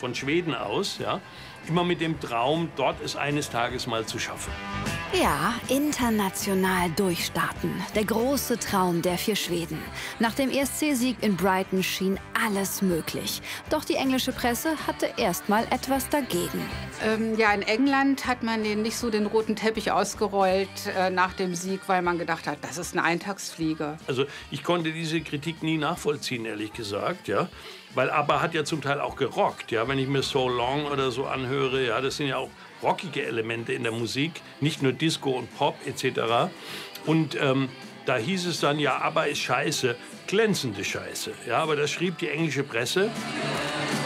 von Schweden aus, ja, immer mit dem Traum, dort es eines Tages mal zu schaffen. Ja, international durchstarten. Der große Traum der 4 Schweden. Nach dem ESC-Sieg in Brighton schien alles möglich. Doch die englische Presse hatte erst mal etwas dagegen. Ja, in England hat man denen nicht so den roten Teppich ausgerollt nach dem Sieg, weil man gedacht hat, das ist eine Eintagsfliege. Also ich konnte diese Kritik nie nachvollziehen, ehrlich gesagt, ja. Weil ABBA hat ja zum Teil auch gerockt, ja. Wenn ich mir So Long oder so anhöre, ja, das sind ja auch rockige Elemente in der Musik, nicht nur Disco und Pop etc. Und da hieß es dann, ja, ABBA ist scheiße, glänzende Scheiße. Ja, aber das schrieb die englische Presse.